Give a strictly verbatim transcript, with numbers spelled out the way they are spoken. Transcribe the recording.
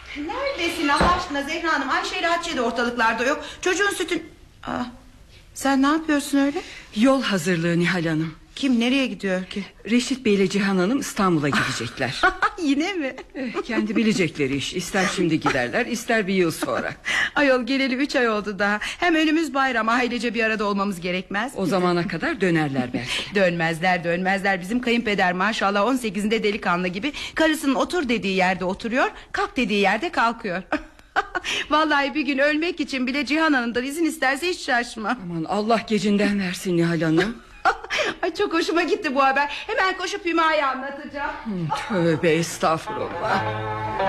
Neredesin Allah aşkına Zehra Hanım? Ayşe ile Hatice de ortalıklarda yok. Çocuğun sütün... Aa, sen ne yapıyorsun öyle? Yol hazırlığı Nihal Hanım. Kim nereye gidiyor ki? Reşit Bey ile Cihan Hanım İstanbul'a gidecekler. Yine mi? eh, Kendi bilecekleri iş. İster şimdi giderler, ister bir yıl sonra. Ayol geleli üç ay oldu daha. Hem önümüz bayram, ailece bir arada olmamız gerekmez. O zamana kadar dönerler belki. Dönmezler dönmezler. Bizim kayınpeder maşallah on sekizinde delikanlı gibi. Karısının otur dediği yerde oturuyor, kalk dediği yerde kalkıyor. Vallahi bir gün ölmek için bile Cihan Hanım'dan izin isterse hiç şaşma. Aman Allah gecinden versin Nihal Hanım. Ay çok hoşuma gitti bu haber. Hemen koşup Hüma'ya anlatacağım. Tövbe estağfurullah.